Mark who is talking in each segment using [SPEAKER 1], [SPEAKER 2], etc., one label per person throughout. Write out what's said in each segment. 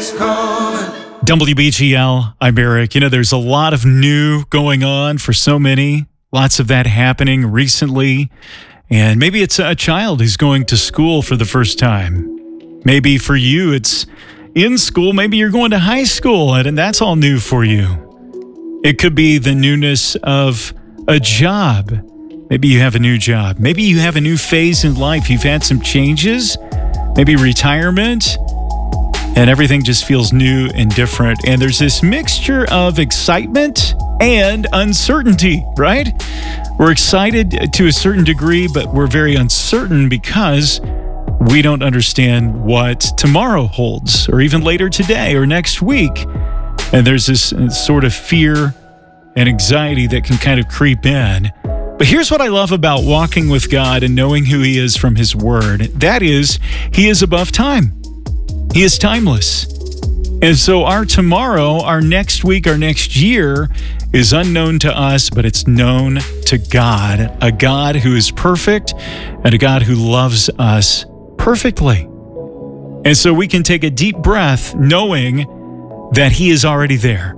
[SPEAKER 1] is calling.
[SPEAKER 2] WBGL, I'm Eric. You know, there's a lot of new going on for so many. Lots of that happening recently. And maybe it's a child who's going to school for the first time. Maybe for you, it's in school. Maybe you're going to high school, and that's all new for you. It could be the newness of a job. Maybe you have a new job. Maybe you have a new phase in life. You've had some changes, maybe retirement, and everything just feels new and different. And there's this mixture of excitement and uncertainty, right? We're excited to a certain degree, but we're very uncertain because we don't understand what tomorrow holds, or even later today or next week. And there's this sort of fear and anxiety that can kind of creep in. But here's what I love about walking with God and knowing who He is from His Word. That is, He is above time. He is timeless. And so our tomorrow, our next week, our next year is unknown to us, but it's known to God, a God who is perfect and a God who loves us perfectly. And so we can take a deep breath knowing that He is already there.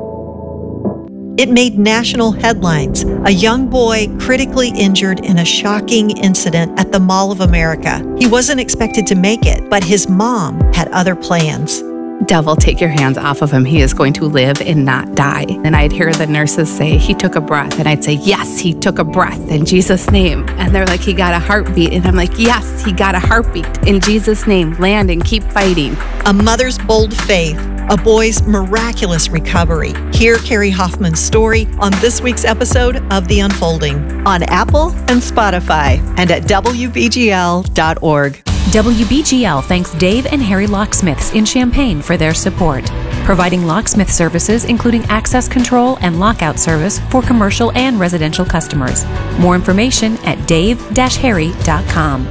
[SPEAKER 3] It made national headlines. A young boy critically injured in a shocking incident at the Mall of America. He wasn't expected to make it, but his mom had other plans.
[SPEAKER 4] Devil, take your hands off of him. He is going to live and not die. And I'd hear the nurses say, he took a breath. And I'd say, yes, he took a breath in Jesus' name. And they're like, he got a heartbeat. And I'm like, yes, he got a heartbeat in Jesus' name. Land and keep fighting.
[SPEAKER 3] A mother's bold faith, a boy's miraculous recovery. Hear Carrie Hoffman's story on this week's episode of The Unfolding on Apple and Spotify and at WBGL.org.
[SPEAKER 5] WBGL thanks Dave and Harry Locksmiths in Champaign for their support, providing locksmith services including access control and lockout service for commercial and residential customers. More information at dave-harry.com.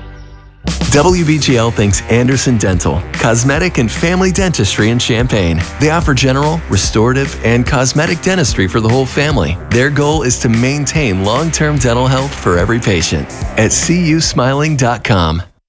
[SPEAKER 6] WBGL thanks Anderson Dental, cosmetic and family dentistry in Champaign. They offer general, restorative, and cosmetic dentistry for the whole family. Their goal is to maintain long-term dental health for every patient at cusmiling.com.